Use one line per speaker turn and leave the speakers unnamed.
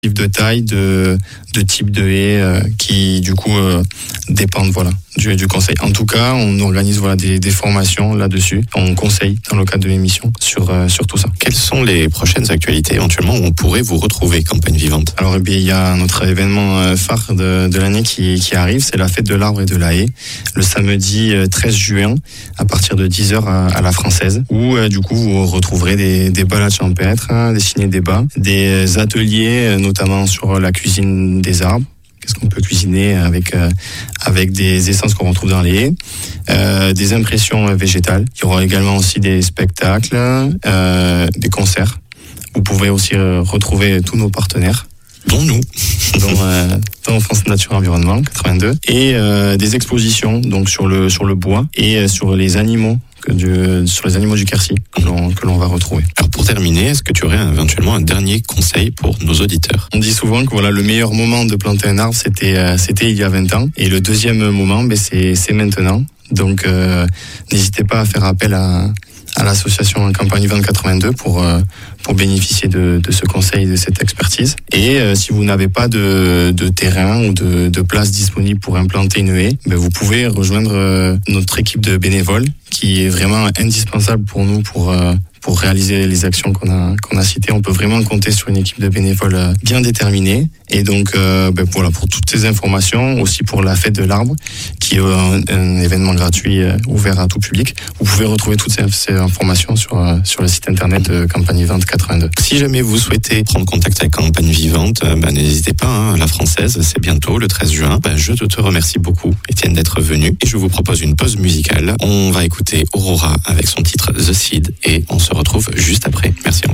de taille, de type de haie qui du coup dépendent du conseil. En tout cas, on organise des formations là-dessus. On conseille dans le cadre de l'émission sur tout ça.
Quelles sont les prochaines actualités éventuellement où on pourrait vous retrouver, Campagne Vivante?
Alors il y a notre événement phare de l'année qui arrive, c'est la fête de l'arbre et de la haie, le samedi 13 juin à partir de 10h à la Française, où du coup vous retrouverez des balades champêtres, des ciné-débats, des ateliers notamment sur la cuisine des arbres. Qu'est-ce qu'on peut cuisiner avec des essences qu'on retrouve dans les haies, des impressions végétales. Il y aura également aussi des spectacles, des concerts. Vous pouvez aussi retrouver tous nos partenaires.
Dont nous.
Dont France Nature Environnement 82. Et des expositions donc sur le bois et sur les animaux. Sur les animaux du Quercy que l'on va retrouver.
Alors pour terminer, est-ce que tu aurais éventuellement un dernier conseil pour nos auditeurs?
On dit souvent que le meilleur moment de planter un arbre c'était il y a 20 ans et le deuxième moment c'est maintenant. Donc n'hésitez pas à faire appel à l'association Campagne Vivante 82 pour bénéficier de ce conseil, de cette expertise. Et si vous n'avez pas de terrain ou de place disponible pour implanter une haie, vous pouvez rejoindre notre équipe de bénévoles qui est vraiment indispensable pour nous pour réaliser les actions qu'on a citées. On peut vraiment compter sur une équipe de bénévoles bien déterminée. Et donc, pour toutes ces informations, aussi pour la fête de l'arbre, qui est un événement gratuit ouvert à tout public, vous pouvez retrouver toutes ces informations sur le site internet de Campagne Vivante 82.
Si jamais vous souhaitez prendre contact avec Campagne Vivante, n'hésitez pas, la Française, c'est bientôt, le 13 juin. Je te remercie beaucoup, Étienne, d'être venu. Et je vous propose une pause musicale. On va écouter Aurora avec son titre The Seed et on se retrouve juste après. Merci.